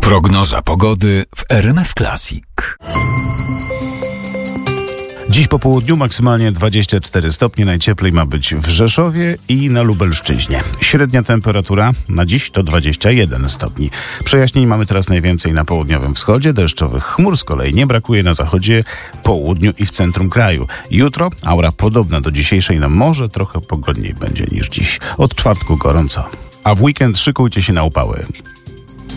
Prognoza pogody w RMF Classic. Dziś po południu maksymalnie 24 stopnie, najcieplej ma być w Rzeszowie i na Lubelszczyźnie. Średnia temperatura na dziś to 21 stopni. Przejaśnień mamy teraz najwięcej na południowym wschodzie, deszczowych chmur z kolei nie brakuje na zachodzie, południu i w centrum kraju. Jutro aura podobna do dzisiejszej, no może trochę pogodniej będzie niż dziś. Od czwartku gorąco. A w weekend szykujcie się na upały.